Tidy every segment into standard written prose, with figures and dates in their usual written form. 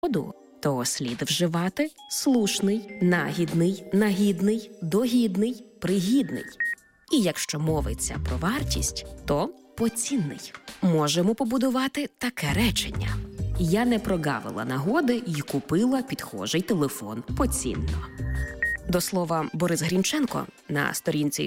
роду, то слід вживати слушний, нагідний, нагідний, догідний, пригідний. І якщо мовиться про вартість, то поцінний. Можемо побудувати таке речення. Я не прогавила нагоди й купила підхожий телефон поцінно. До слова, Борис Грінченко на сторінці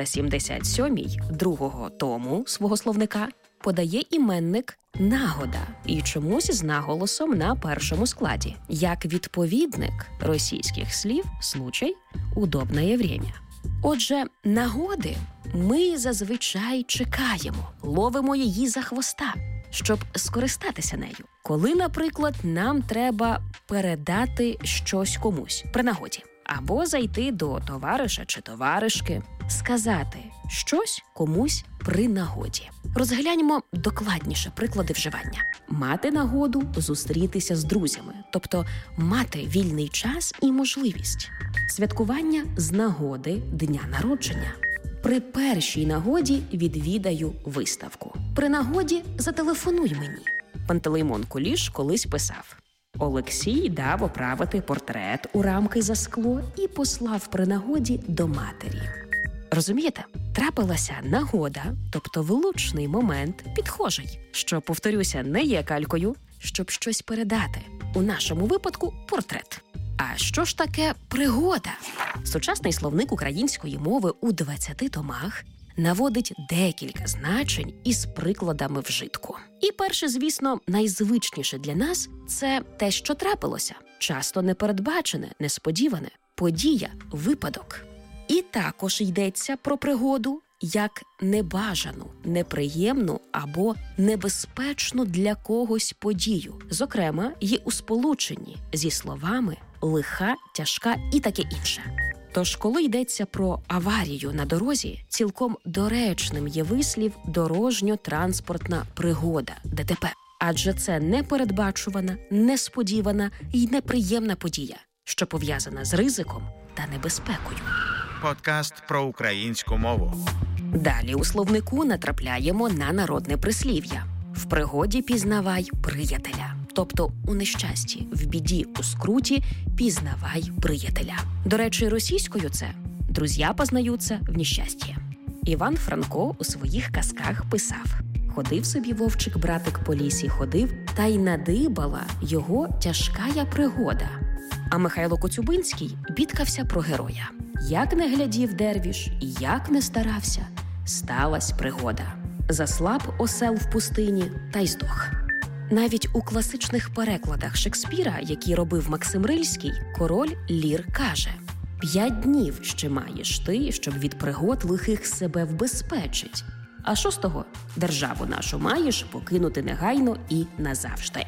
477 другого тому свого словника подає іменник «нагода» і чомусь з наголосом на першому складі, як відповідник російських слів «случай», «удобное время». Отже, нагоди ми зазвичай чекаємо, ловимо її за хвоста, щоб скористатися нею. Коли, наприклад, нам треба передати щось комусь при нагоді, або зайти до товариша чи товаришки, сказати щось комусь при нагоді. Розгляньмо докладніше приклади вживання. Мати нагоду зустрітися з друзями, тобто мати вільний час і можливість. Святкування з нагоди дня народження. При першій нагоді відвідаю виставку. При нагоді зателефонуй мені. Пантелеймон Куліш колись писав: Олексій дав оправити портрет у рамки за скло і послав при нагоді до матері. Розумієте? Трапилася нагода, тобто влучний момент, підхожий, що, повторюся, не є калькою, щоб щось передати. У нашому випадку – портрет. А що ж таке пригода? Сучасний словник української мови у 20 томах наводить декілька значень із прикладами вжитку. І перше, звісно, найзвичніше для нас – це те, що трапилося. Часто непередбачене, несподіване, подія, випадок. І також йдеться про пригоду як небажану, неприємну або небезпечну для когось подію. Зокрема, є у сполученні зі словами «лиха», «тяжка» і таке інше. Тож, коли йдеться про аварію на дорозі, цілком доречним є вислів «дорожньо-транспортна пригода» – ДТП. Адже це непередбачувана, несподівана і неприємна подія, що пов'язана з ризиком та небезпекою. Подкаст про українську мову. Далі у словнику натрапляємо на народне прислів'я. В пригоді пізнавай приятеля. Тобто у нещасті, в біді, у скруті пізнавай приятеля. До речі, російською це «друзья познаються в нещасті». Іван Франко у своїх казках писав: «Ходив собі вовчик-братик по лісі ходив, та й надибала його тяжкая пригода». А Михайло Коцюбинський бідкався про героя. Як не глядів дервіш, і як не старався, сталась пригода. Заслаб осел в пустині, та й здох. Навіть у класичних перекладах Шекспіра, які робив Максим Рильський, король Лір каже: «5 днів ще маєш ти, щоб від пригод лихих себе вбезпечить. А що з того? Державу нашу маєш покинути негайно і назавжди».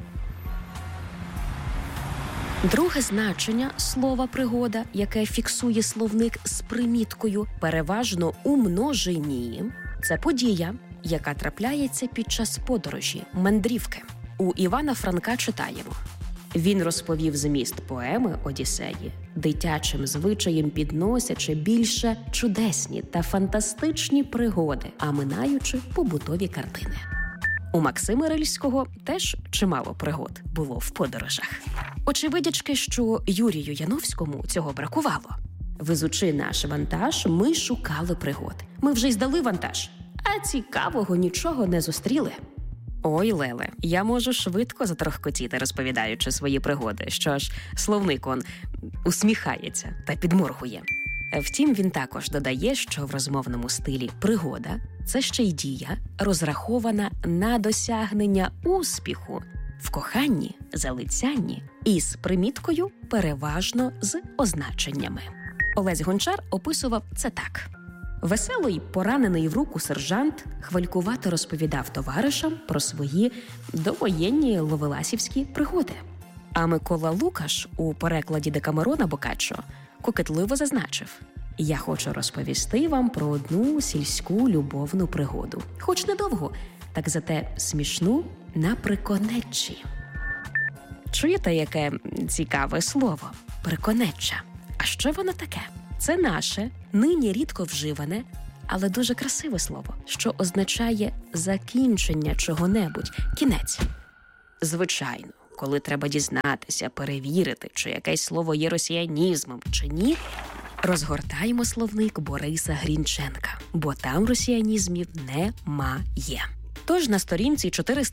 Друге значення слова «пригода», яке фіксує словник з приміткою переважно у множині, це подія, яка трапляється під час подорожі, мандрівки. У Івана Франка читаємо: «Він розповів зміст поеми «Одіссеї», дитячим звичаєм підносячи більше чудесні та фантастичні пригоди, а минаючи побутові картини». У Максима Рильського теж чимало пригод було в подорожах. Очевидячки, що Юрію Яновському цього бракувало. Везучи наш вантаж, ми шукали пригод. Ми вже й здали вантаж, а цікавого нічого не зустріли. Ой, Леле, я можу швидко затрохкотіти, розповідаючи свої пригоди, що ж словник он усміхається та підморгує. Втім, він також додає, що в розмовному стилі пригода – це ще й дія, розрахована на досягнення успіху в коханні, залицянні і з приміткою переважно з означеннями. Олесь Гончар описував це так. Веселий, поранений в руку сержант хвалькувато розповідав товаришам про свої довоєнні ловеласівські пригоди. А Микола Лукаш у перекладі Декамерона Боккаччо кокетливо зазначив: «Я хочу розповісти вам про одну сільську любовну пригоду. Хоч недовго, так зате смішну на приконеччі». Чуєте, яке цікаве слово? Приконеччя. А що воно таке? Це наше, нині рідко вживане, але дуже красиве слово, що означає закінчення чого-небудь, кінець. Звичайно, коли треба дізнатися, перевірити, чи якесь слово є росіянізмом, чи ні, розгортаємо словник Бориса Грінченка, бо там росіянізмів немає. Тож на сторінці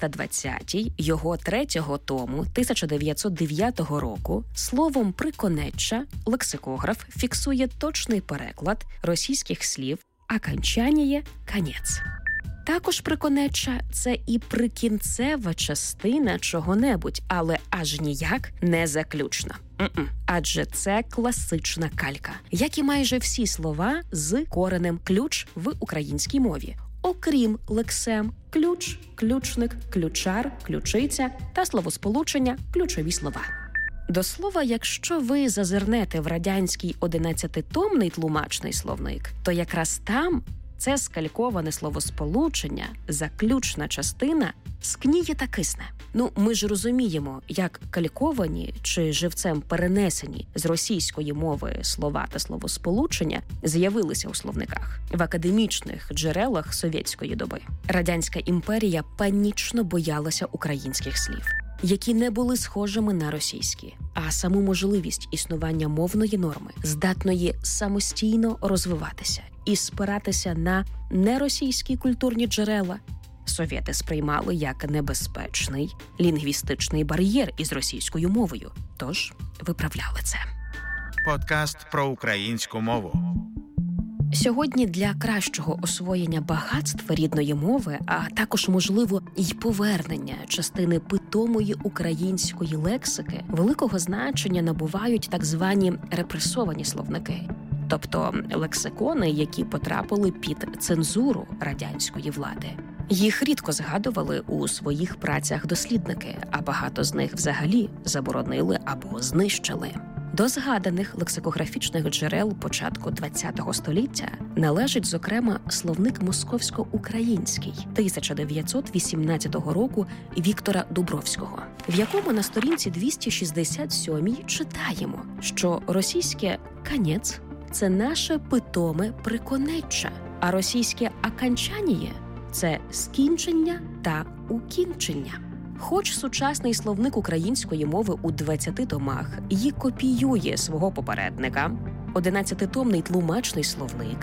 420 його 3-го тому 1909 року словом «приконеча» лексикограф фіксує точний переклад російських слів «окончание», «конець». Також приконеча – це і прикінцева частина чого-небудь, але аж ніяк не заключна. Адже це класична калька, як і майже всі слова з коренем «ключ» в українській мові. Окрім лексем «ключ», «ключник», «ключар», «ключиця» та словосполучення «ключові слова». До слова, якщо ви зазирнете в радянський 11-томний тлумачний словник, то якраз там це скальковане словосполучення, заключна частина, скніє та кисне. Ми ж розуміємо, як кальковані чи живцем перенесені з російської мови слова та словосполучення з'явилися у словниках в академічних джерелах совєтської доби. Радянська імперія панічно боялася українських слів, які не були схожими на російські, а саму можливість існування мовної норми, здатної самостійно розвиватися і спиратися на неросійські культурні джерела, совєти сприймали як небезпечний лінгвістичний бар'єр із російською мовою, тож виправляли це. Подкаст про українську мову. Сьогодні для кращого освоєння багатства рідної мови, а також, можливо, й повернення частини питомої української лексики, великого значення набувають так звані репресовані словники. Тобто лексикони, які потрапили під цензуру радянської влади. Їх рідко згадували у своїх працях дослідники, а багато з них взагалі заборонили або знищили. До згаданих лексикографічних джерел початку ХХ століття належить, зокрема, словник московсько-український 1918 року Віктора Дубровського, в якому на сторінці 267 читаємо, що російське «конець» – це наше питоме приконеча, а російське «окончание» – це скінчення та укінчення. Хоч сучасний словник української мови у 20 томах і копіює свого попередника, 11-томний тлумачний словник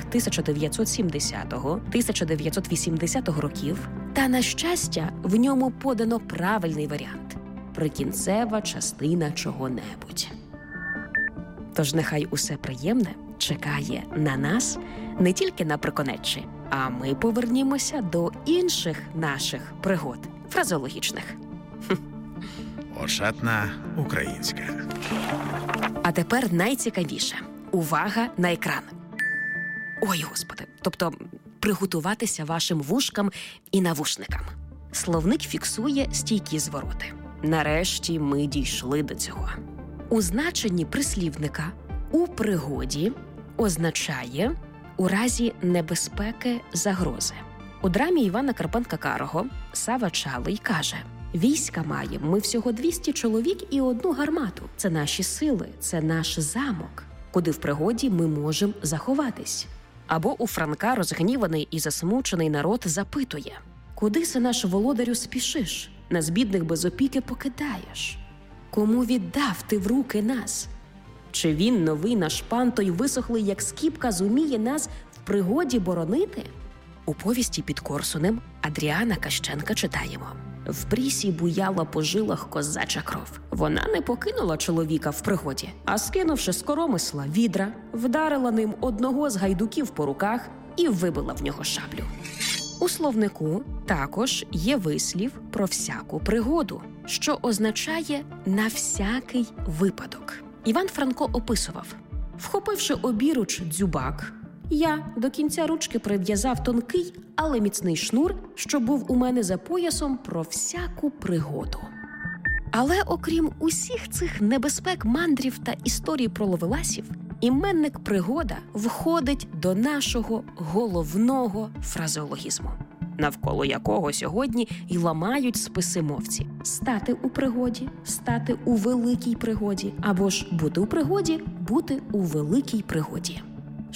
1970-1980 років, та, на щастя, в ньому подано правильний варіант – прикінцева частина чого-небудь. Тож нехай усе приємне чекає на нас не тільки на приконеччі, а ми повернімося до інших наших пригод фразеологічних. Ошатна українська. А тепер найцікавіше. Увага на екран. Ой, Господи, тобто приготуватися вашим вушкам і навушникам. Словник фіксує стійкі звороти. Нарешті ми дійшли до цього. У значенні прислівника «у пригоді» означає «у разі небезпеки, загрози». У драмі Івана Карпенка-Карого Сава Чалий каже: «Війська маємо, ми всього 200 чоловік і 1 гармату. Це наші сили, це наш замок, куди в пригоді ми можемо заховатись». Або у Франка розгніваний і засмучений народ запитує: «Куди се наш володарю спішиш? Нас бідних без опіки покидаєш? Кому віддав ти в руки нас? Чи він, новий наш пан, той висохлий, як скіпка, зуміє нас в пригоді боронити?» У повісті «Під Корсунем» Адріана Кащенка читаємо: «В прісі буяла по жилах козача кров. Вона не покинула чоловіка в пригоді, а, скинувши з коромисла відра, вдарила ним одного з гайдуків по руках і вибила в нього шаблю». У словнику також є вислів про всяку пригоду, що означає «на всякий випадок». Іван Франко описував: «Вхопивши обіруч дзюбак, я до кінця ручки прив'язав тонкий, але міцний шнур, що був у мене за поясом, про всяку пригоду». Але окрім усіх цих небезпек, мандрів та історій про ловеласів, іменник «пригода» входить до нашого головного фразеологізму, навколо якого сьогодні і ламають списимовці: стати у пригоді, стати у великій пригоді, або ж бути у пригоді, бути у великій пригоді.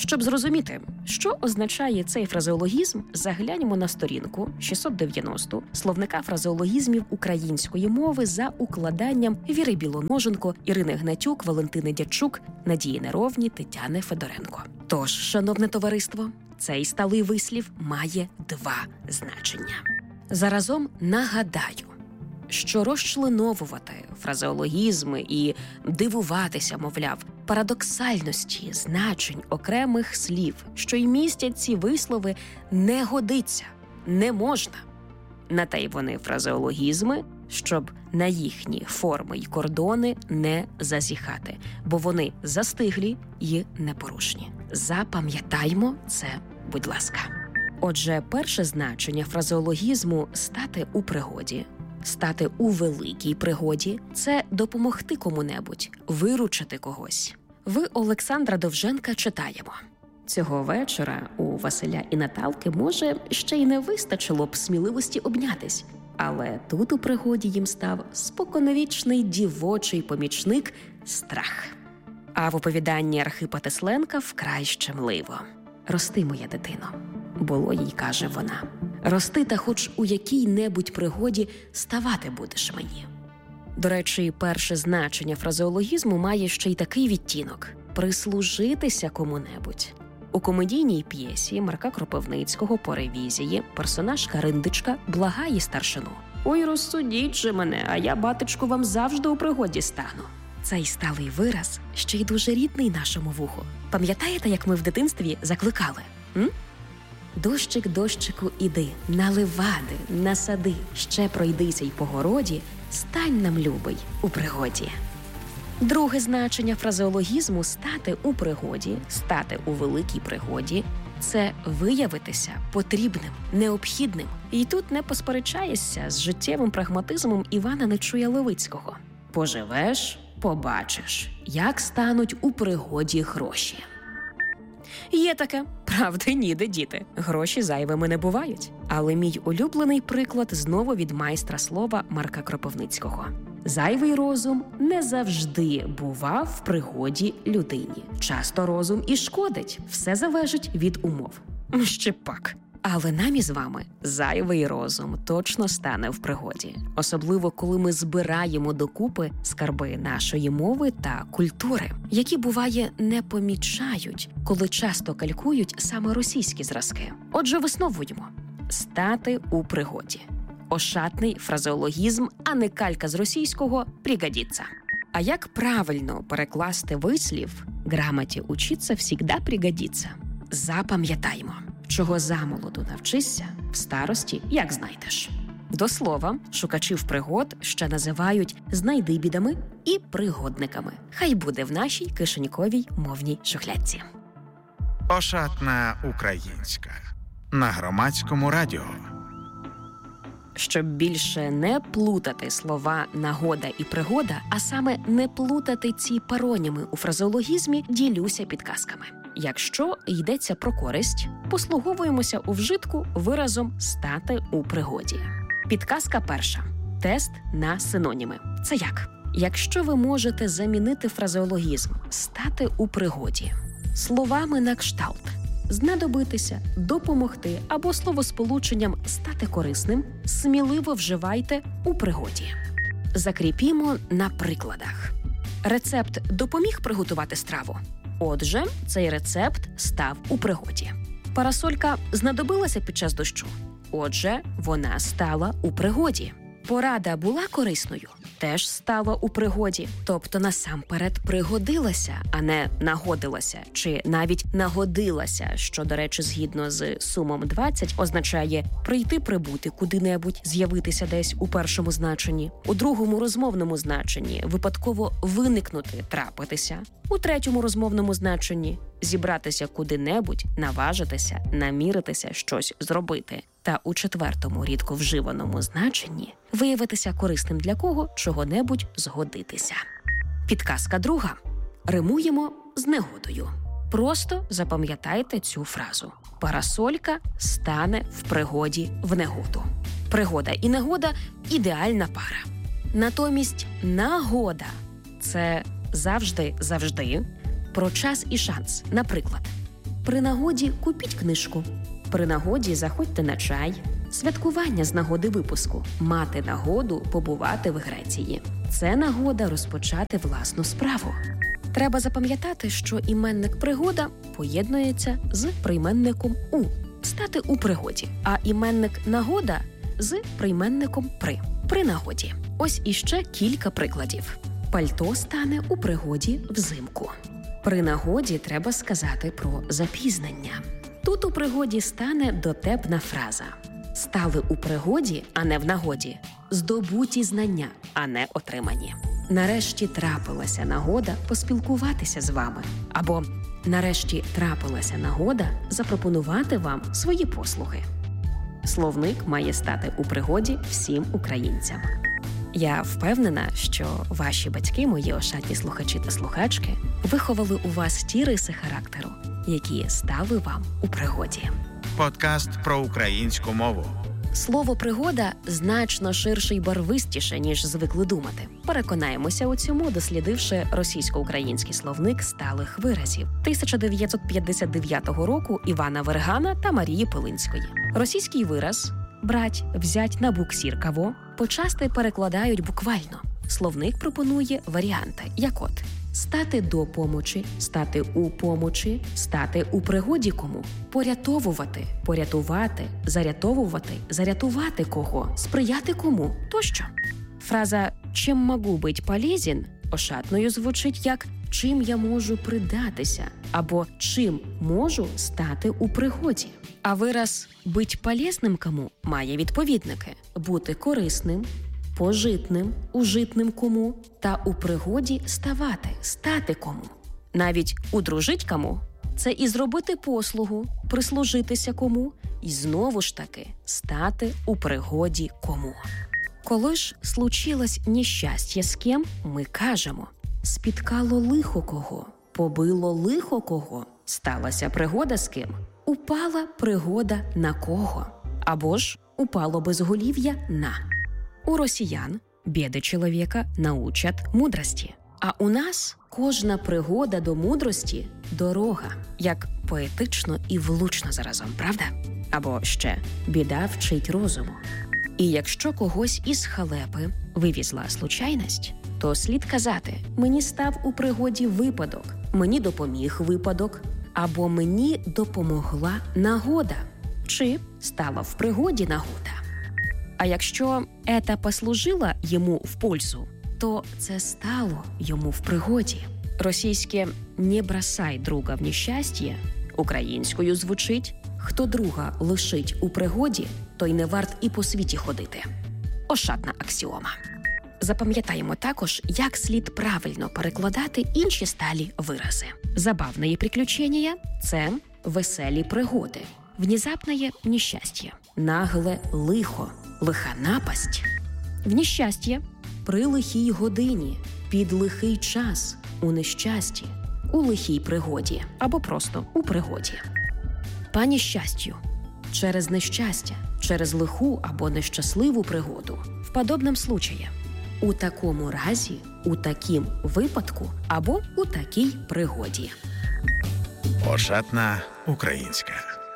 Щоб зрозуміти, що означає цей фразеологізм, загляньмо на сторінку 690 словника фразеологізмів української мови за укладанням Віри Білоноженко, Ірини Гнатюк, Валентини Дячук, Надії Неровні, Тетяни Федоренко. Тож, шановне товариство, цей сталий вислів має два значення. Заразом нагадаю, що розчленовувати фразеологізми і дивуватися, мовляв, парадоксальності значень окремих слів, що й містять ці вислови, не годиться, не можна. На те й вони фразеологізми, щоб на їхні форми й кордони не зазіхати, бо вони застиглі й непорушні. Запам'ятаймо це, будь ласка. Отже, перше значення фразеологізму «стати у пригоді», «стати у великій пригоді» – це допомогти кому-небудь, виручити когось. В Олександра Довженка читаємо. Цього вечора у Василя і Наталки, може, ще й не вистачило б сміливості обнятись, але тут у пригоді їм став споконвічний дівочий помічник – страх. А в оповіданні Архипа Тесленка вкрай щемливо. «Рости, моя дитино», було їй, каже вона. «Рости, та хоч у якій-небудь пригоді ставати будеш мені». До речі, перше значення фразеологізму має ще й такий відтінок – прислужитися кому-небудь. У комедійній п'єсі Марка Кропивницького «По ревізії» персонаж Кариндичка благає старшину: «Ой, розсудіть же мене, а я, батечку, вам завжди у пригоді стану». Цей сталий вираз ще й дуже рідний нашому вуху. Пам'ятаєте, як ми в дитинстві закликали? «Дощик, дощику, іди, на ливади, на сади, ще пройдися й по городі, стань нам, любий, у пригоді». Друге значення фразеологізму «стати у пригоді», «стати у великій пригоді» – це виявитися потрібним, необхідним. І тут не посперечаєшся з життєвим прагматизмом Івана Нечуя-Левицького. «Поживеш – побачиш, як стануть у пригоді гроші». Є таке. Правди ніде, діти. Гроші зайвими не бувають. Але мій улюблений приклад знову від майстра слова Марка Кропивницького. Зайвий розум не завжди бува в пригоді людині. Часто розум і шкодить. Все залежить від умов. Ще пак. Але нам із вами зайвий розум точно стане в пригоді. Особливо, коли ми збираємо докупи скарби нашої мови та культури, які, буває, не помічають, коли часто калькують саме російські зразки. Отже, висновуємо. Стати у пригоді. Ошатний фразеологізм, а не калька з російського «пригодиться». А як правильно перекласти вислів «грамоті учиться всегда пригодиться»? Запам'ятаймо. Чого замолоду навчишся, в старості як знайдеш. До слова, шукачів пригод ще називають знайдибідами і пригодниками. Хай буде в нашій кишеньковій мовній шухлядці. Ошатна українська. На Громадському радіо. Щоб більше не плутати слова «нагода» і «пригода», а саме не плутати ці пароніми у фразеологізмі, ділюся підказками. Якщо йдеться про користь, послуговуємося у вжитку виразом «стати у пригоді». Підказка перша. Тест на синоніми. Це як? Якщо ви можете замінити фразеологізм «стати у пригоді» словами на кшталт «знадобитися», «допомогти» або словосполученням «стати корисним», сміливо вживайте «у пригоді». Закріпімо на прикладах. Рецепт допоміг приготувати страву? Отже, цей рецепт став у пригоді. Парасолька знадобилася під час дощу? Отже, вона стала у пригоді. Порада була корисною? Теж стала у пригоді. Тобто насамперед пригодилася, а не нагодилася, чи навіть нагодилася, що, до речі, згідно з сумом 20, означає прийти, прибути куди-небудь, з'явитися десь у першому значенні, у другому розмовному значенні випадково виникнути, трапитися, у третьому розмовному значенні зібратися куди-небудь, наважитися, наміритися щось зробити. Та у четвертому рідко вживаному значенні виявитися корисним для кого чого-небудь згодитися. Підказка друга. Римуємо з негодою. Просто запам'ятайте цю фразу. Парасолька стане в пригоді в негоду. Пригода і негода – ідеальна пара. Натомість нагода – це завжди про час і шанс. Наприклад, При нагоді купіть книжку. При нагоді заходьте на чай. Святкування з нагоди випуску. Мати нагоду побувати в Греції. Це нагода розпочати власну справу. Треба запам'ятати, що іменник пригода поєднується з прийменником «у» – стати у пригоді, а іменник нагода – з прийменником при нагоді. Ось іще кілька прикладів. Пальто стане у пригоді взимку. При нагоді треба сказати про запізнення. Тут у пригоді стане дотепна фраза. Стали у пригоді, а не в нагоді. Здобуті знання, а не отримані. Нарешті трапилася нагода поспілкуватися з вами. Або нарешті трапилася нагода запропонувати вам свої послуги. Словник має стати у пригоді всім українцям. Я впевнена, що ваші батьки, мої ошатні слухачі та слухачки, виховали у вас ті риси характеру, які стали вам у пригоді. Подкаст про українську мову. Слово «пригода» значно ширше й барвистіше, ніж звикли думати. Переконаємося у цьому, дослідивши російсько-український словник сталих виразів 1959 року Івана Вергана та Марії Пилинської. Російський вираз «брать, взять на буксир кого» почасти перекладають буквально. Словник пропонує варіанти, як от стати до помочі, стати у помочі, стати у пригоді кому, порятовувати, порятувати, зарятовувати, зарятувати кого, сприяти кому, тощо. Фраза «чим могу бить полезен» ошатною звучить як «чим я можу придатися» або «чим можу стати у пригоді». А вираз «бить полезним кому» має відповідники «бути корисним», пожитним, ужитним кому та у пригоді ставати, стати кому. Навіть удружить кому – це і зробити послугу, прислужитися кому, і знову ж таки стати у пригоді кому. Коли ж случилось нещастя з ким, ми кажемо спіткало лихо кого, побило лихо кого, сталася пригода з ким, упала пригода на кого, або ж упало безголів'я на. У росіян беды чоловіка научать мудрості. А у нас кожна пригода до мудрості – дорога. Як поетично і влучно заразом, правда? Або ще «біда вчить розуму». І якщо когось із халепи вивізла случайність, то слід казати «мені став у пригоді випадок», «мені допоміг випадок» або «мені допомогла нагода» чи «стала в пригоді нагода». А якщо «это послужило йому в пользу», то це стало йому в пригоді. Російське «не бросай друга в нещастя» українською звучить «хто друга лишить у пригоді, той не варт і по світі ходити». Ошатна аксіома. Запам'ятаємо також, як слід правильно перекладати інші сталі вирази. Забавне приключення – це веселі пригоди. Внезапное нещастя, нагле лихо, лиха напасть. В нещастя при лихій годині, під лихий час, у нещасті, у лихій пригоді або просто у пригоді. По нещастю, через нещастя, через лиху або нещасливу пригоду. В подобному случаї. У такому разі, у такім випадку або у такій пригоді. Ошатна українська.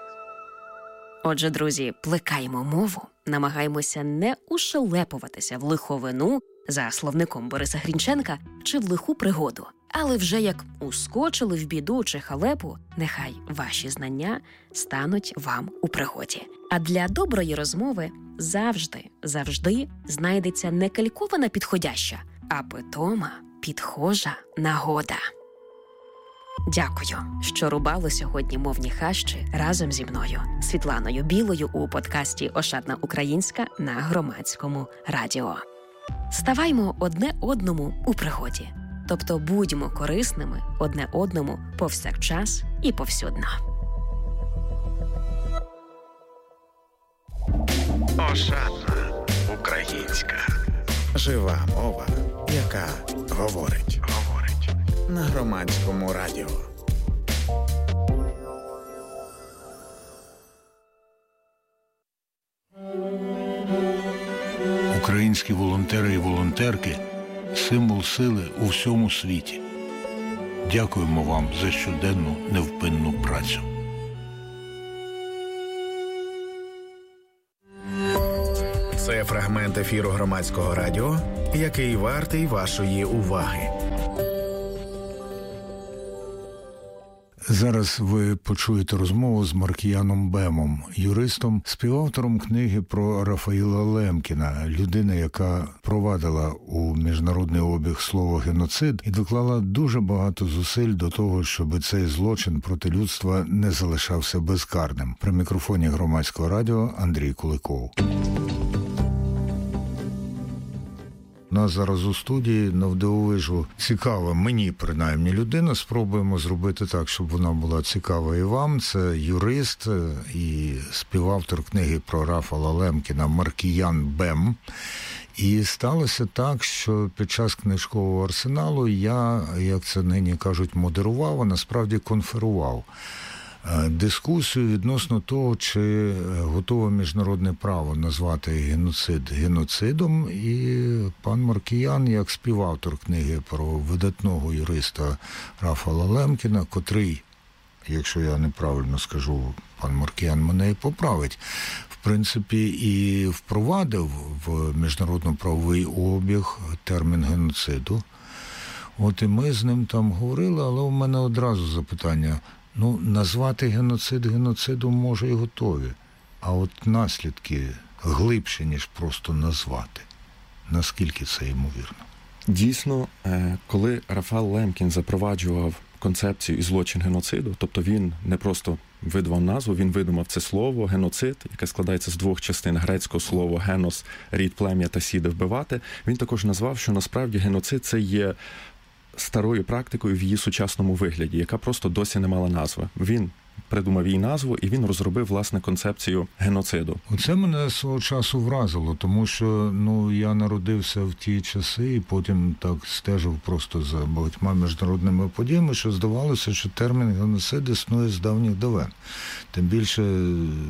Отже, друзі, плекаємо мову, намагаємося не ушелепуватися в лиховину за словником Бориса Грінченка чи в лиху пригоду. Але вже як ускочили в біду чи халепу, нехай ваші знання стануть вам у пригоді. А для доброї розмови завжди знайдеться не калькована підходяща, а питома, підхожа нагода. Дякую, що рубали сьогодні мовні хащі разом зі мною, Світланою Білою, у подкасті «Ошатна українська» на Громадському радіо. Ставаймо одне одному у пригоді, тобто будьмо корисними одне одному повсякчас і повсюдно. Ошатна українська. Жива мова, яка говорить. На Громадському радіо. Українські волонтери і волонтерки – символ сили у всьому світі. Дякуємо вам за щоденну невпинну працю. Це фрагмент ефіру Громадського радіо, який вартий вашої уваги. Зараз ви почуєте розмову з Маркіяном Бемом, юристом, співавтором книги про Рафаїла Лемкіна, людина, яка провадила у міжнародний обіг слово «геноцид» і доклала дуже багато зусиль до того, щоб цей злочин проти людства не залишався безкарним. При мікрофоні Громадського радіо Андрій Куликов. У нас зараз у студії навдивовижу цікава, мені принаймні, людина. Спробуємо зробити так, щоб вона була цікава і вам. Це юрист і співавтор книги про Рафаїла Лемкіна Маркіян Бем. І сталося так, що під час книжкового арсеналу я, як це нині кажуть, модерував, а насправді конферував дискусію відносно того, чи готове міжнародне право назвати геноцид геноцидом. І пан Маркіян, як співавтор книги про видатного юриста Рафаїла Лемкіна, котрий, якщо я неправильно скажу, пан Маркіян мене і поправить, в принципі, і впровадив в міжнародно-правовий обіг термін геноциду. От і ми з ним там говорили, але у мене одразу запитання. Назвати геноцид геноцидом може і готові, а от наслідки глибші, ніж просто назвати. Наскільки це ймовірно? Дійсно, коли Рафаїл Лемкін запроваджував концепцію і злочин геноциду, тобто він не просто видумав назву, він видумав це слово геноцид, яке складається з двох частин грецького слова генос, рід, плем'я та сіде вбивати, він також назвав, що насправді геноцид це є старою практикою в її сучасному вигляді, яка просто досі не мала назви. Він придумав її назву, і він розробив, власне, концепцію геноциду. Оце мене свого часу вразило, тому що, я народився в ті часи і потім так стежив просто за багатьма міжнародними подіями, що здавалося, що термін геноцид існує з давніх давен. Тим більше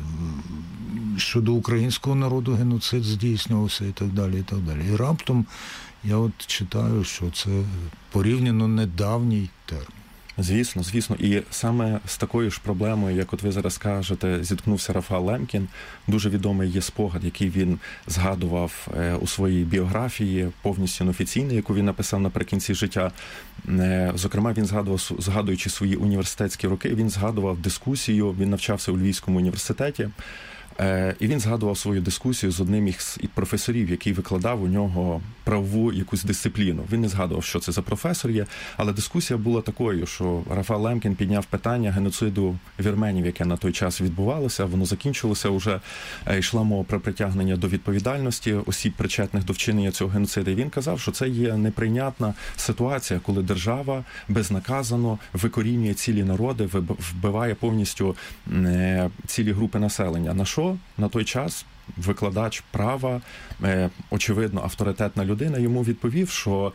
щодо українського народу геноцид здійснювався і так далі, і так далі. І раптом я от читаю, що це порівняно недавній термін. Звісно. І саме з такою ж проблемою, як от ви зараз кажете, зіткнувся Рафаїл Лемкін. Дуже відомий є спогад, який він згадував у своїй біографії, повністю неофіційний, яку він написав наприкінці життя. Зокрема, він згадуючи свої університетські роки, він згадував дискусію, він навчався у Львівському університеті, і він згадував свою дискусію з одним із професорів, який викладав у нього правову якусь дисципліну. Він не згадував, що це за професор є, але дискусія була такою, що Рафаїл Лемкін підняв питання геноциду вірменів, яке на той час відбувалося, воно закінчилося вже, йшла мова про притягнення до відповідальності осіб, причетних до вчинення цього геноциду. І він казав, що це є неприйнятна ситуація, коли держава безнаказано викорінює цілі народи, вбиває повністю цілі групи населення. На що на той час викладач права, очевидно, авторитетна людина, йому відповів, що,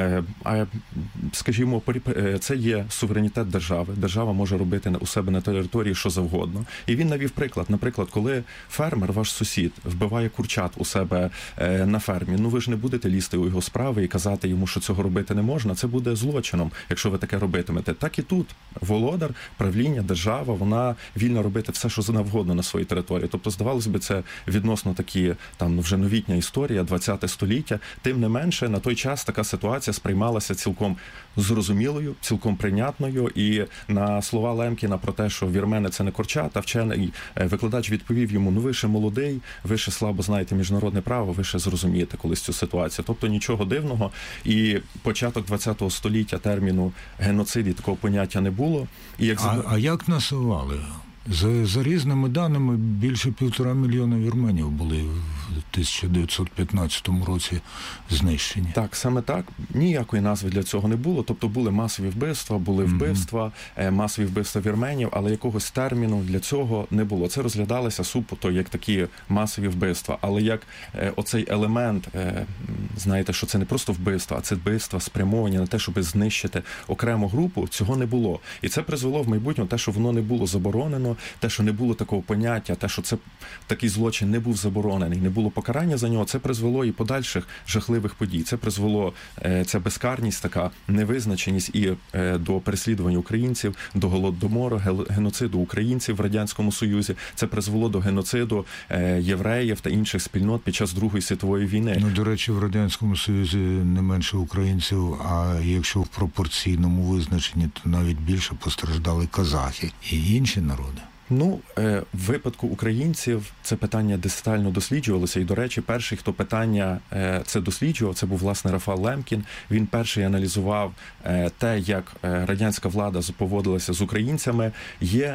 скажімо, це є суверенітет держави. Держава може робити у себе на території що завгодно. І він навів приклад. Наприклад, коли фермер, ваш сусід, вбиває курчат у себе на фермі, ви ж не будете лізти у його справи і казати йому, що цього робити не можна. Це буде злочином, якщо ви таке робитимете. Так і тут. Володар, правління, держава, вона вільна робити все, що завгодно на своїй території. Тобто, здавалось би, це відносно такі, вже новітня історія, 20-те століття. Тим не менше, на той час така ситуація сприймалася цілком зрозумілою, цілком прийнятною. І на слова Лемкіна про те, що вірмени – це не курчата, вчений викладач відповів йому, ви ще молодий, ви ще слабо знаєте міжнародне право, ви ще зрозумієте колись цю ситуацію. Тобто нічого дивного. І початок 20-го століття терміну геноцид і такого поняття не було. І А як насилали? За різними даними, більше 1,5 мільйона вірменів були в 1915 році знищені. Так, саме так. Ніякої назви для цього не було. Тобто були масові вбивства, були вбивства, масові вбивства вірменів, але якогось терміну для цього не було. Це розглядалося суто як такі масові вбивства. Але як оцей елемент, знаєте, що це не просто вбивства, а це вбивства спрямовані на те, щоб знищити окрему групу, цього не було. І це призвело в майбутньому те, що воно не було заборонено, те, що не було такого поняття, те, що це такий злочин не був заборонений, не було покарання за нього, це призвело і подальших жахливих подій. Це призвело, ця безкарність, така невизначеність і до переслідування українців, до голодомору, геноциду українців в Радянському Союзі. Це призвело до геноциду євреїв та інших спільнот під час Другої світової війни. Ну, до речі, в Радянському Союзі не менше українців, а якщо в пропорційному визначенні, то навіть більше постраждали казахи і інші народи. Ну, в випадку українців це питання детально досліджувалося. І, до речі, перший, хто питання це досліджував, це був, власне, Рафал Лемкін. Він перший аналізував те, як радянська влада поводилася з українцями. Є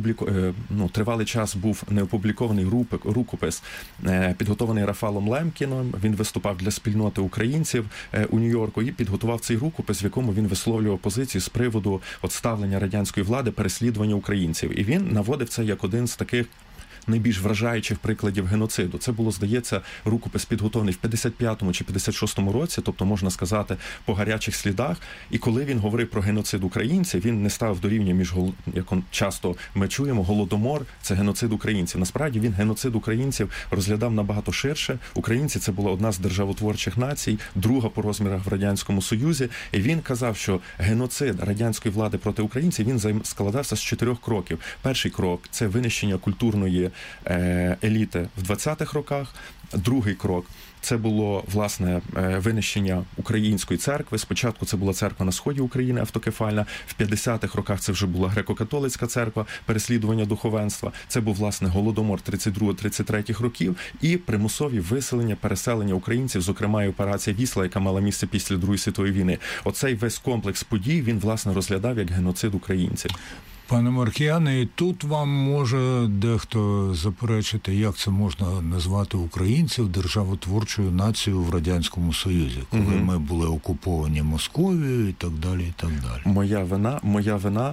тривалий час був неопублікований рукопис, підготований Рафалом Лемкіном. Він виступав для спільноти українців у Нью-Йорку і підготував цей рукопис, в якому він висловлював позицію з приводу ставлення радянської влади, переслідування українців. І він наводив це як один з таких найбільш вражаючих прикладів геноциду. Це було, здається, рукопис підготовлений в 55-му чи 56-му році, тобто, можна сказати, по гарячих слідах. І коли він говорив про геноцид українців, він не ставив до рівня як часто ми чуємо, голодомор – це геноцид українців. Насправді, він геноцид українців розглядав набагато ширше. Українці – це була одна з державотворчих націй, друга по розмірах в Радянському Союзі. І він казав, що геноцид радянської влади проти українців, він складався з 4 кроків. Перший крок – це винищення культурної еліти в 20-х роках. Другий крок – це було, власне, винищення української церкви. Спочатку це була церква на сході України, автокефальна. В 50-х роках це вже була греко-католицька церква, переслідування духовенства. Це був, власне, голодомор 32-33 років і примусові виселення, переселення українців, зокрема і операція «Вісла», яка мала місце після Другої світової війни. Оцей весь комплекс подій він, власне, розглядав як геноцид українців. Пане Маркіяне, і тут вам може дехто заперечити, як це можна назвати українців державотворчою нацією в Радянському Союзі, коли ми були окуповані Московією і так далі, і так далі. Моя вина,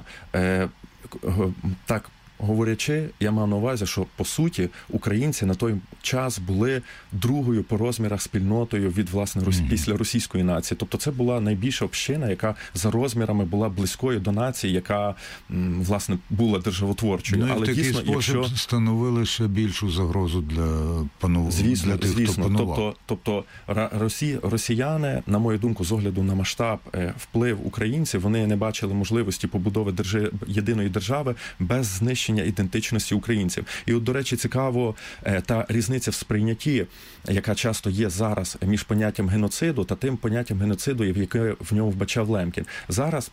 так говорячи, я мав на увазі, що, по суті, українці на той час були другою по розмірах спільнотою від, власне, після російської нації. Тобто це була найбільша община, яка за розмірами була близькою до нації, яка, власне, була державотворчою. Ну, і але в такий дійсно, спосіб становили ще більшу загрозу для для тих, хто панував. Тобто росіяни, на мою думку, з огляду на масштаб, вплив українців, вони не бачили можливості побудови єдиної держави без знищення ідентичності українців. І от, до речі, цікаво та різниця в сприйнятті, яка часто є зараз між поняттям геноциду та тим поняттям геноциду, яке в ньому вбачав Лемкін. Зараз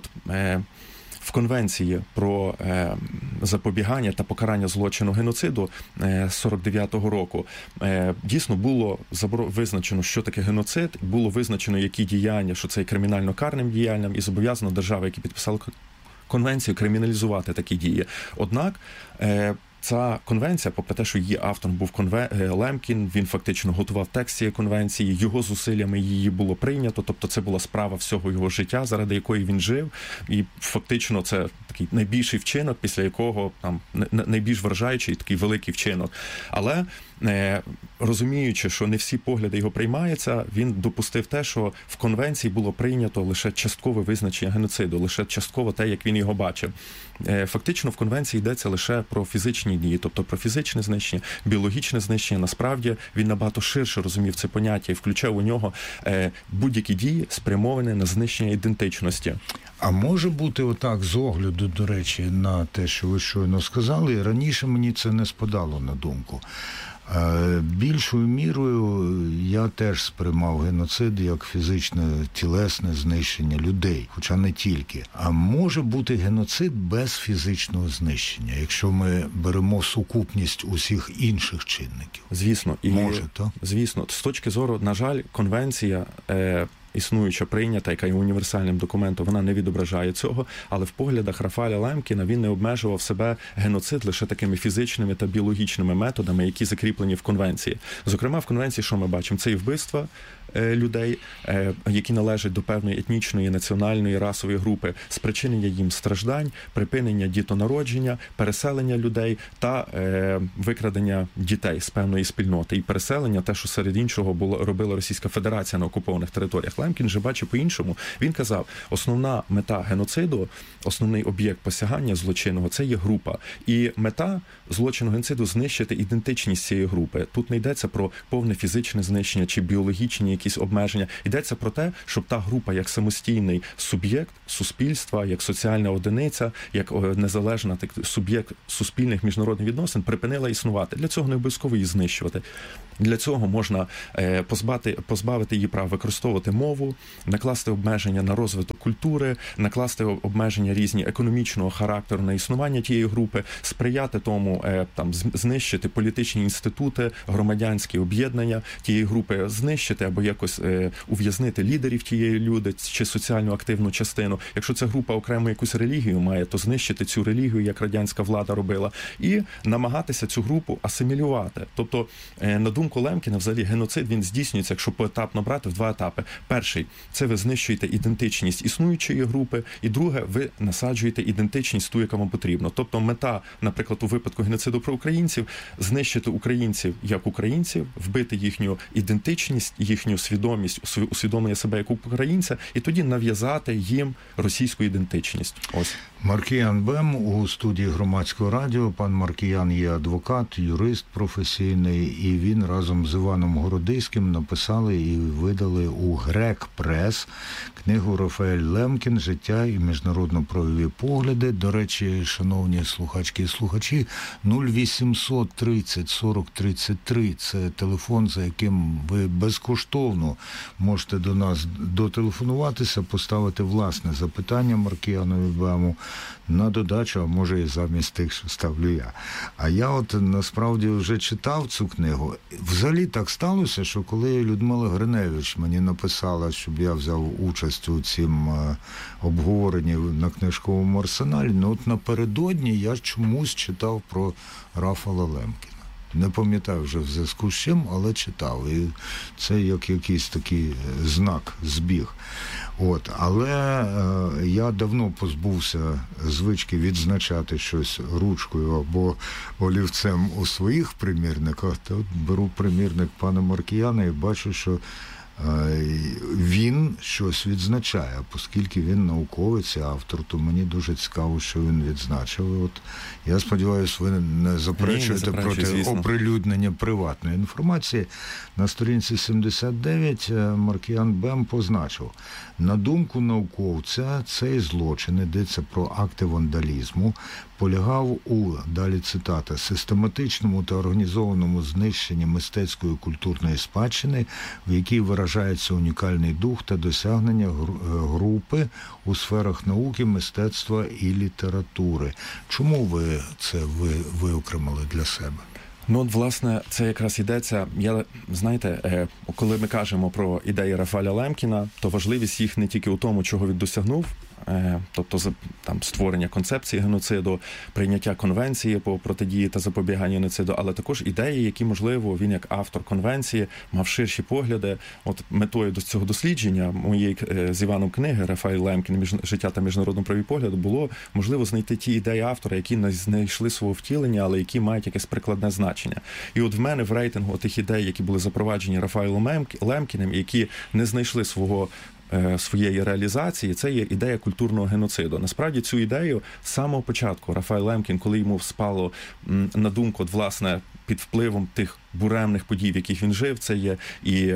в Конвенції про запобігання та покарання злочину геноциду 49-го року дійсно було визначено, що таке геноцид, було визначено, які діяння, що це є кримінально-карним діянням, і зобов'язано держави, які підписали конвенцію, криміналізувати такі дії. Однак ця конвенція, попри те, що її автором був Лемкін, він фактично готував текст цієї конвенції, його зусиллями її було прийнято, тобто це була справа всього його життя, заради якої він жив, і фактично це такий найбільший вчинок, після якого найбільш вражаючий такий великий вчинок. Але розуміючи, що не всі погляди його приймаються, він допустив те, що в конвенції було прийнято лише часткове визначення геноциду, лише частково те, як він його бачив. Фактично в конвенції йдеться лише про фізичні дії, тобто про фізичне знищення, біологічне знищення. Насправді він набагато ширше розумів це поняття і включав у нього будь-які дії, спрямовані на знищення ідентичності. А може бути отак, з огляду, до речі, на те, що ви щойно сказали, раніше мені це не спадало на думку. Більшою мірою я теж сприймав геноцид як фізичне, тілесне знищення людей, хоча не тільки. А може бути геноцид без фізичного знищення, якщо ми беремо сукупність усіх інших чинників. Звісно. Може, так? Звісно. З точки зору, на жаль, конвенція існуюча, прийнята, яка є універсальним документом, вона не відображає цього, але в поглядах Рафаеля Лемкіна він не обмежував себе геноцид лише такими фізичними та біологічними методами, які закріплені в конвенції. Зокрема, в конвенції, що ми бачимо? Це і вбивства людей, які належать до певної етнічної, національної, расової групи, спричинення їм страждань, припинення дітонародження, переселення людей та викрадення дітей з певної спільноти. І переселення, те, що серед іншого робила Російська Федерація на окупованих територіях. Лемкін же бачив по-іншому. Він казав, основна мета геноциду, основний об'єкт посягання злочинного – це є група. І мета злочину геноциду – знищити ідентичність цієї групи. Тут не йдеться про повне фізичне знищення чи біологічні якісь обмеження. Йдеться про те, щоб та група як самостійний суб'єкт суспільства, як соціальна одиниця, як незалежна суб'єкт суспільних міжнародних відносин припинила існувати. Для цього не обов'язково її знищувати. Для цього можна позбавити її прав використовувати мову, накласти обмеження на розвиток культури, накласти обмеження різні економічного характеру на існування тієї групи, сприяти тому, знищити політичні інститути, громадянські об'єднання тієї групи, знищити або якось ув'язнити лідерів тієї люди чи соціально активну частину. Якщо ця група окремо якусь релігію має, то знищити цю релігію, як радянська влада робила, і намагатися цю групу асимілювати. Тобто, на думку Лемкіна, взагалі, геноцид, він здійснюється, якщо поетапно брати, в два етапи. Перший – це ви знищуєте ідентичність існуючої групи, і друге – ви насаджуєте ідентичність ту, яка вам потрібна. Тобто мета, наприклад, у випадку геноциду про українців – знищити українців як українців, вбити їхню ідентичність, їхню свідомість, усвідомлення себе як українця, і тоді нав'язати їм російську ідентичність. Ось. Маркіян Бем у студії Громадського радіо. Пан Маркіян є адвокат, юрист професійний, і він разом з Іваном Городиським написали і видали у Грек Прес книгу «Рафаель Лемкін. Життя і міжнародно-правові погляди». До речі, шановні слухачки і слухачі, 0800 30 40 33 – це телефон, за яким ви безкоштовно можете до нас дотелефонуватися, поставити власне запитання Маркіянові Бему на додачу, а може і замість тих, що ставлю я. А я от насправді вже читав цю книгу. Взагалі так сталося, що коли Людмила Гриневич мені написала, щоб я взяв участь у цім обговоренні на книжковому арсеналі, от напередодні я чомусь читав про Рафала Лемкіна. Не пам'ятаю вже в зв'язку з чим, але читав. І це як якийсь такий знак, збіг. Але я давно позбувся звички відзначати щось ручкою або олівцем у своїх примірниках. Та от беру примірник пана Маркіяна і бачу, що він щось відзначає, оскільки він науковець і автор, то мені дуже цікаво, що він відзначив. От я сподіваюся, ви не заперечуєте проти оприлюднення приватної інформації. На сторінці 79 Маркіян Бем позначив: на думку науковця, цей злочин, йдеться про акти вандалізму, полягав у, далі цитата, систематичному та організованому знищенні мистецької культурної спадщини, в якій виражається унікальний дух та досягнення групи у сферах науки, мистецтва і літератури. Чому ви це виокремили для себе? Власне, це якраз йдеться, знаєте, коли ми кажемо про ідеї Рафаеля Лемкіна, то важливість їх не тільки у тому, чого він досягнув, тобто створення концепції геноциду, прийняття конвенції по протидії та запобіганню геноциду, але також ідеї, які, можливо, він як автор конвенції мав ширші погляди. Метою до цього дослідження моєї з Іваном книги «Рафаель Лемкін. Життя та міжнародно-правові погляди» було, можливо, знайти ті ідеї автора, які не знайшли свого втілення, але які мають якесь прикладне значення. І в мене в рейтингу тих ідей, які були запроваджені Рафаелом Лемкіним, які не знайшли своєї реалізації, це є ідея культурного геноциду. Насправді цю ідею з самого початку Рафаель Лемкін, коли йому спало на думку, власне, під впливом тих буремних подій, в яких він жив, це є і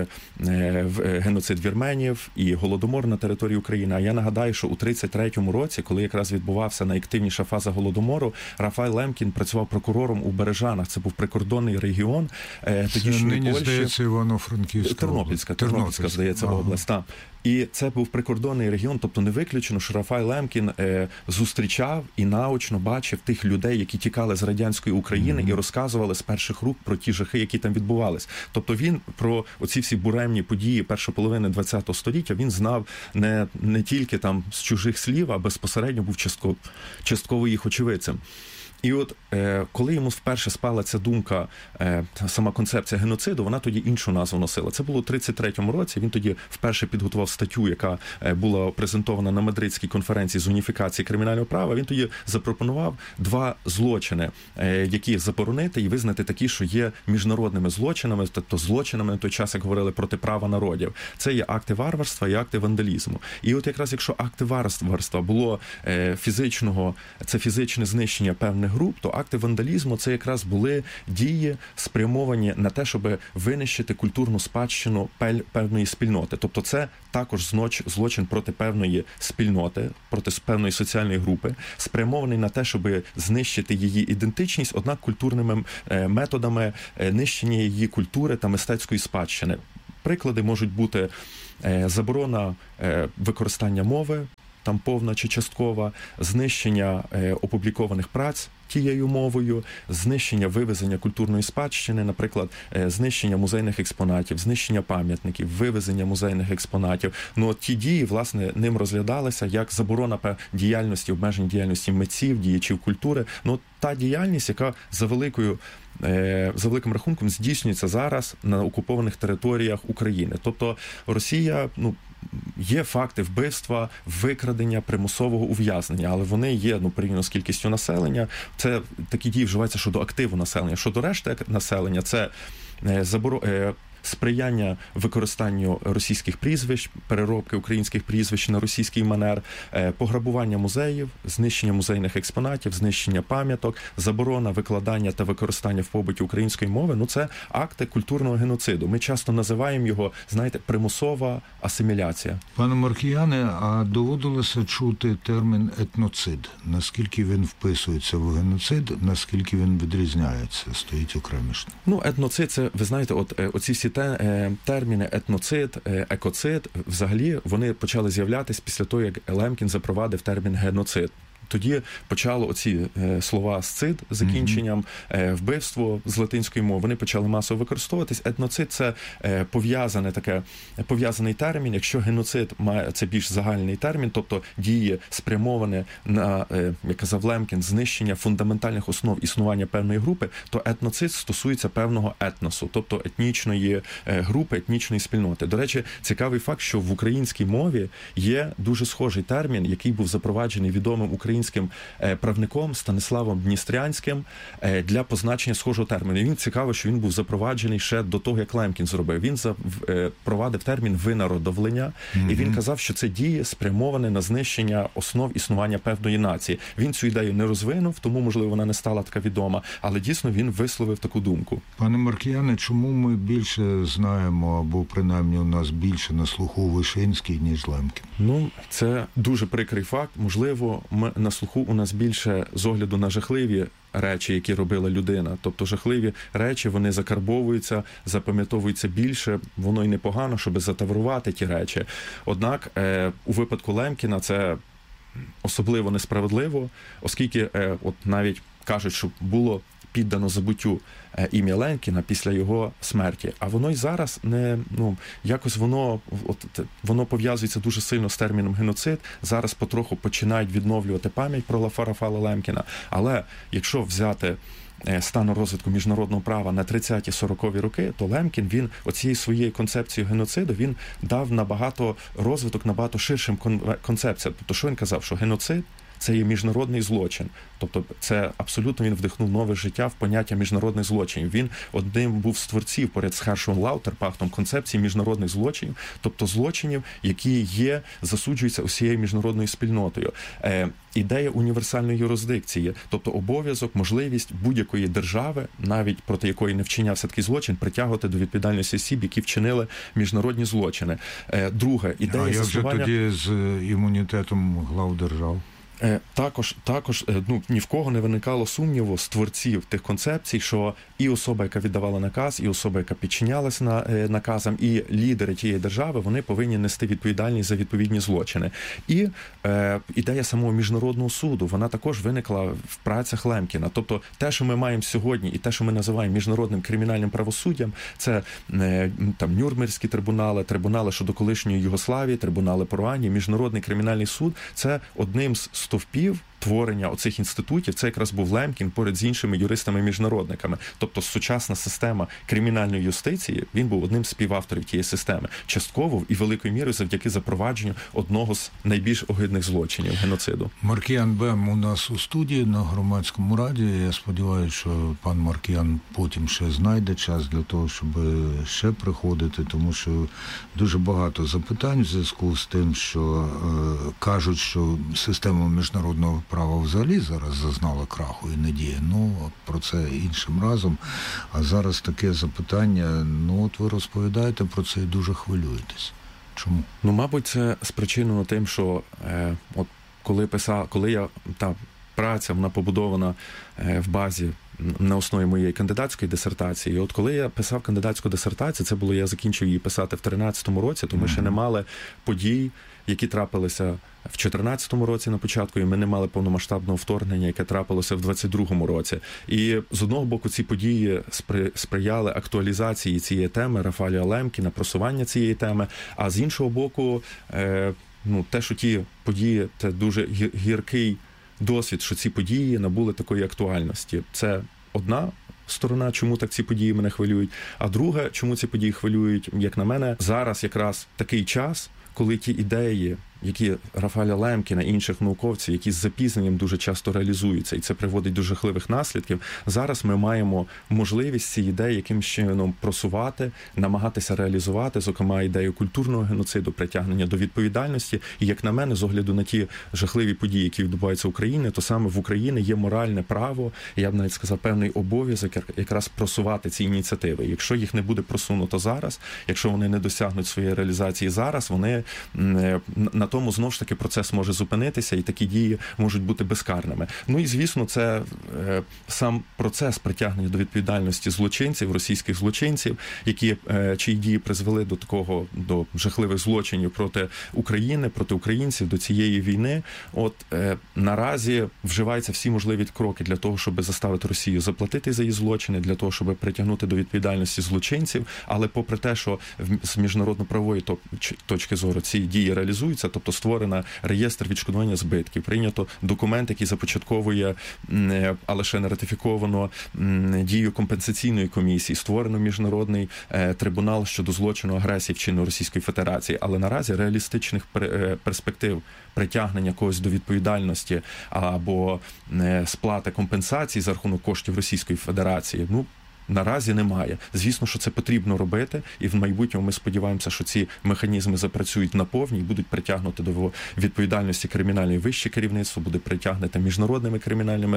геноцид вірменів, і Голодомор на території України. А я нагадаю, що у 33-му році, коли якраз відбувався найактивніша фаза Голодомору, Рафаель Лемкін працював прокурором у Бережанах. Це був прикордонний регіон. Нині, Польщі. Здається, Івано-Франківська. Тернопільська, здається, область. Так. І це був прикордонний регіон, тобто не виключено, що Рафаель Лемкін зустрічав і наочно бачив тих людей, які тікали з радянської України і розказували з перших рук про ті жахи, які там відбувались. Тобто він про оці всі буремні події першої половини ХХ століття він знав не тільки там з чужих слів, а безпосередньо був частково їх очевидцем. І от коли йому вперше спала ця думка, сама концепція геноциду, вона тоді іншу назву носила. Це було у 33-му році, він тоді вперше підготував статтю, яка була презентована на Мадридській конференції з уніфікації кримінального права. Він тоді запропонував 2 злочини, які заборонити і визнати такі, що є міжнародними злочинами, тобто злочинами на той час, як говорили, проти права народів. Це є акти варварства і акти вандалізму. І от якраз якщо акти варварства було це фізичне знищення певних груп, то акти вандалізму це якраз були дії, спрямовані на те, щоб винищити культурну спадщину певної спільноти. Тобто це також злочин проти певної спільноти, проти певної соціальної групи, спрямований на те, щоб знищити її ідентичність, однак культурними методами нищення її культури та мистецької спадщини. Приклади можуть бути заборона використання мови, там повна чи часткова, знищення опублікованих праць тією мовою, знищення вивезення культурної спадщини, наприклад, знищення музейних експонатів, знищення пам'ятників, вивезення музейних експонатів. Ну, от ті дії, власне, ним розглядалися як заборона діяльності, обмеження діяльності митців, діячів культури. Ну, та діяльність, яка за великим рахунком здійснюється зараз на окупованих територіях України. Тобто Росія, є факти вбивства, викрадення, примусового ув'язнення, але вони є, порівняно з кількістю населення, це такі дії вживаються щодо активу населення. Щодо решти населення, це сприяння використанню російських прізвищ, переробки українських прізвищ на російський манер, пограбування музеїв, знищення музейних експонатів, знищення пам'яток, заборона викладання та використання в побуті української мови. Це акти культурного геноциду. Ми часто називаємо його, примусова асиміляція. Пане Маркіяне, а доводилося чути термін етноцид? Наскільки він вписується в геноцид, наскільки він відрізняється, стоїть окремішно? Етноцид, це, ви знаєте, оці всі терміни етноцид, екоцид, взагалі, вони почали з'являтися після того, як Лемкін запровадив термін геноцид. Тоді почало оці слова «сцид» з закінченням, вбивство з латинської мови, вони почали масово використовуватись. Етноцид – це пов'язаний термін. Якщо геноцид це більш загальний термін, тобто дії спрямовані на, як казав Лемкін, знищення фундаментальних основ існування певної групи, то етноцид стосується певного етносу, тобто етнічної групи, етнічної спільноти. До речі, цікавий факт, що в українській мові є дуже схожий термін, який був запроваджений відомим українським правником Станиславом Дністрянським для позначення схожого терміну. І він цікаво, що він був запроваджений ще до того, як Лемкін зробив. Він запровадив термін винародовлення, і він казав, що це дії спрямовані на знищення основ існування певної нації. Він цю ідею не розвинув, тому, можливо, вона не стала така відома, але дійсно він висловив таку думку. Пане Маркіяне, чому ми більше знаємо, або принаймні у нас більше на слуху Вишинський, ніж Лемкін? Це дуже прикрий факт. Можливо, на слуху у нас більше з огляду на жахливі речі, які робила людина. Тобто жахливі речі, вони закарбовуються, запам'ятовуються більше, воно й непогано, щоб затаврувати ті речі. Однак у випадку Лемкіна це особливо несправедливо, оскільки навіть кажуть, що було піддано забуттю ім'я Ленкіна після його смерті. А воно й зараз якось воно пов'язується дуже сильно з терміном геноцид. Зараз потроху починають відновлювати пам'ять про Рафаела Лемкіна. Але якщо взяти стану розвитку міжнародного права на 30-40-ві роки, то Лемкін, він оцією своєю концепцією геноциду, він дав набагато ширшим концепціям. Тобто, що він казав? Що геноцид – це є міжнародний злочин. Тобто це абсолютно він вдихнув нове життя в поняття міжнародних злочинів. Він одним був з творців поряд з Хершом Лаутерпахтом концепції міжнародних злочинів, тобто злочинів, які засуджуються усією міжнародною спільнотою. Ідея універсальної юрисдикції, тобто обов'язок, можливість будь-якої держави, навіть проти якої не вчинявся такий злочин, притягувати до відповідальності осіб, які вчинили міжнародні злочини. Друге, ідея заснування... А як же тоді з імунітетом глав держав? Також ні в кого не виникало сумніву з творців тих концепцій, що і особа, яка віддавала наказ, і особа, яка підчинялась наказам, і лідери тієї держави, вони повинні нести відповідальність за відповідні злочини. І ідея самого міжнародного суду, вона також виникла в працях Лемкіна. Тобто те, що ми маємо сьогодні, і те, що ми називаємо міжнародним кримінальним правосуддям, це Нюрнберзькі трибунали щодо колишньої Югославії, трибунали по Руанді, міжнародний кримінальний суд, це одним з стовпів творення оцих інститутів, це якраз був Лемкін поряд з іншими юристами-міжнародниками. Тобто сучасна система кримінальної юстиції, він був одним з співавторів тієї системи. Частково і великою мірою завдяки запровадженню одного з найбільш огидних злочинів – геноциду. Маркіян Бем у нас у студії на Громадському радіо. Я сподіваюся, що пан Маркіян потім ще знайде час для того, щоб ще приходити, тому що дуже багато запитань в зв'язку з тим, що кажуть, що система міжнародного права взагалі зараз зазнала краху і не діє. Ну, про це іншим разом. А зараз таке запитання, ну, от ви розповідаєте про це і дуже хвилюєтесь. Чому? Ну, мабуть, це спричинено тим, що от коли та праця, вона побудована в базі на основі моєї кандидатської дисертації. І от коли я писав кандидатську дисертацію, це було, я закінчив її писати в 13-му році, то ми ще не мали подій, які трапилися в 14-му році на початку, і ми не мали повномасштабного вторгнення, яке трапилося в 22-му році. І з одного боку ці події сприяли актуалізації цієї теми Рафаеля Лемкіна, просування цієї теми, а з іншого боку, те, що ті події, це дуже гіркий досвід, що ці події набули такої актуальності. Це одна сторона, чому так ці події мене хвилюють. А друга, чому ці події хвилюють, як на мене, зараз якраз такий час, коли ті ідеї, які Рафаеля Лемкіна і інших науковців, які з запізненням дуже часто реалізуються, і це приводить до жахливих наслідків, зараз ми маємо можливість ці ідеї якимось чином просувати, намагатися реалізувати, зокрема, ідею культурного геноциду, притягнення до відповідальності. І, як на мене, з огляду на ті жахливі події, які відбуваються в Україні, то саме в Україні є моральне право, я б навіть сказав, певний обов'язок якраз просувати ці ініціативи. Якщо їх не буде просунуто зараз, якщо вони не досягнуть своєї реалізації зараз, вони на тому знову ж таки процес може зупинитися, і такі дії можуть бути безкарними. Ну і, звісно, це сам процес притягнення до відповідальності злочинців, російських злочинців, чиї дії призвели до жахливих злочинів проти України, проти українців, до цієї війни. От наразі вживаються всі можливі кроки для того, щоб заставити Росію заплатити за її злочини, для того, щоб притягнути до відповідальності злочинців, але попри те, що з міжнародно-правової точки зору ці дії реалізуються, тобто створено реєстр відшкодування збитків, прийнято документ, який започатковує, але ще не ратифіковано, дію компенсаційної комісії, створено міжнародний трибунал щодо злочину агресії вчиненої Російської Федерації, але наразі реалістичних перспектив притягнення когось до відповідальності або сплати компенсацій за рахунок коштів Російської Федерації, наразі немає. Звісно, що це потрібно робити, і в майбутньому ми сподіваємося, що ці механізми запрацюють наповні і будуть притягнути до відповідальності кримінальної вище керівництво, буде притягнуте міжнародними кримінальними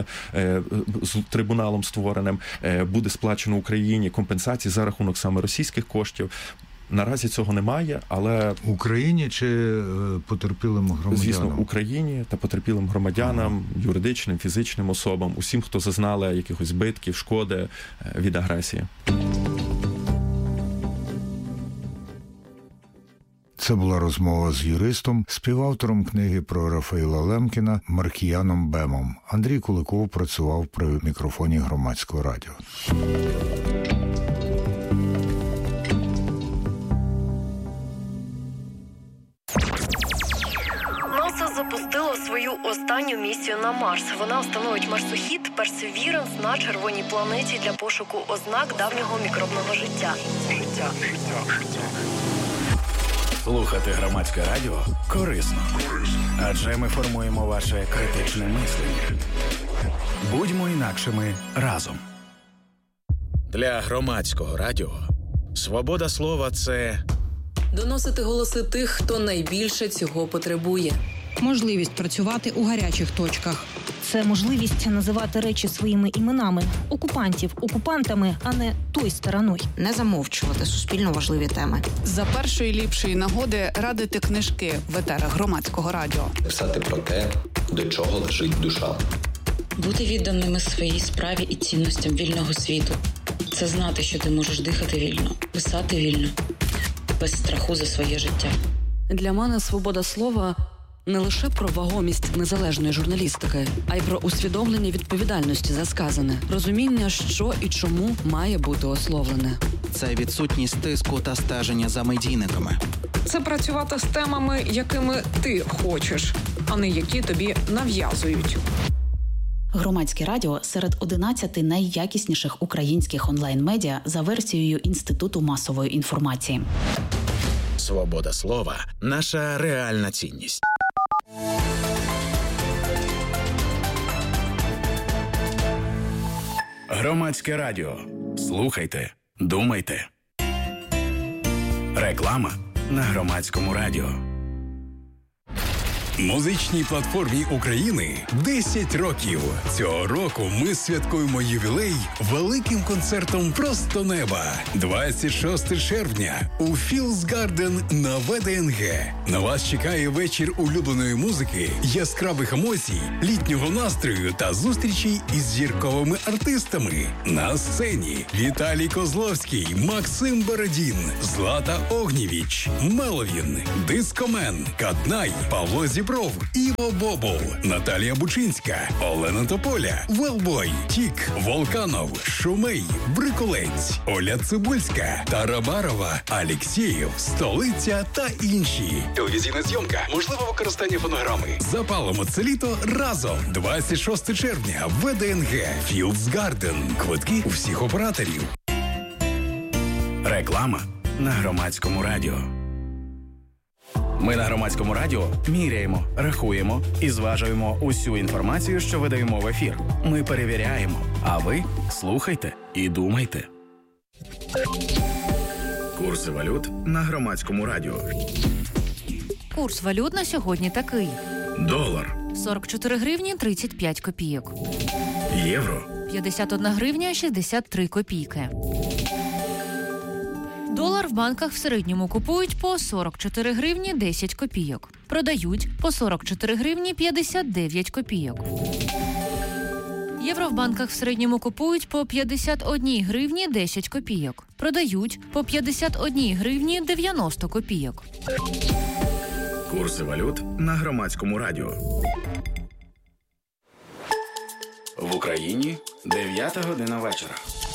трибуналом створеним, буде сплачено Україні компенсації за рахунок саме російських коштів. Наразі цього немає, але... Україні чи потерпілим громадянам? Звісно, Україні та потерпілим громадянам, юридичним, фізичним особам, усім, хто зазнали якихось збитків, шкоди від агресії. Це була розмова з юристом, співавтором книги про Рафаеля Лемкіна Маркіяном Бемом. Андрій Куликов працював при мікрофоні Громадського радіо. Запустила свою останню місію на Марс. Вона встановить марсохід Perseverance на червоній планеті для пошуку ознак давнього мікробного життя. Слухати Громадське радіо корисно. Адже ми формуємо ваше критичне мислення. Будьмо інакшими разом. Для Громадського радіо свобода слова – це... доносити голоси тих, хто найбільше цього потребує. Можливість працювати у гарячих точках. Це можливість називати речі своїми іменами. Окупантів окупантами, а не той стороною. Не замовчувати суспільно важливі теми. За першої ліпшої нагоди радити книжки в етерах Громадського радіо. Писати про те, до чого лежить душа. Бути відданими своїй справі і цінностям вільного світу. Це знати, що ти можеш дихати вільно, писати вільно, без страху за своє життя. Для мене свобода слова – не лише про вагомість незалежної журналістики, а й про усвідомлення відповідальності за сказане, розуміння, що і чому має бути ословлене. Це відсутність тиску та стеження за медійниками. Це працювати з темами, якими ти хочеш. а не які тобі нав'язують. Громадське радіо серед 11 найякісніших українських онлайн-медіа за версією Інституту масової інформації. Свобода слова – наша реальна цінність. Громадське радіо. Слухайте, думайте. Реклама на Громадському радіо. Музичній платформі України 10 років. Цього року ми святкуємо ювілей великим концертом «Просто неба». 26 червня у Fields Garden на ВДНГ. На вас чекає вечір улюбленої музики, яскравих емоцій, літнього настрою та зустрічей із зірковими артистами. На сцені Віталій Козловський, Максим Бородін, Злата Огнєвіч, Меловін, Дискомен, Каднай, Павло Зібров, Іво Бобол, Наталія Бучинська, Олена Тополя, Велбой, Тік, Волканов, Шумей, Бриколець, Оля Цибульська, Тарабарова, Алєксєєв, Столиця та інші. Телевізійна зйомка, можливе використання фонограми. Запалимо це літо разом. 26 червня, ВДНГ, Fields Garden. Квитки у всіх операторів. Реклама на Громадському радіо. Ми на Громадському радіо міряємо, рахуємо і зважуємо усю інформацію, що видаємо в ефір. Ми перевіряємо, а ви слухайте і думайте. Курси валют на Громадському радіо. Курс валют на сьогодні такий. Долар. 44 гривні 35 копійок. Євро. 51 гривня 63 копійки. Долар в банках в середньому купують по 44 гривні 10 копійок. Продають по 44 гривні 59 копійок. Євро в банках в середньому купують по 51 гривні 10 копійок. Продають по 51 гривні 90 копійок. Курси валют на Громадському радіо. В Україні 9 година вечора.